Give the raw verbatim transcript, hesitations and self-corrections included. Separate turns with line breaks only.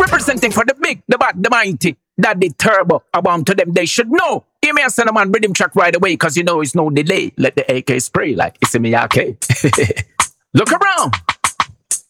Representing for the big, the bad, the mighty. Daddy Turbo. I want to them, they should know. Give me a send a man rhythm track right away, cause you know it's no delay. Let the A K spray like it's in me A K. Look around.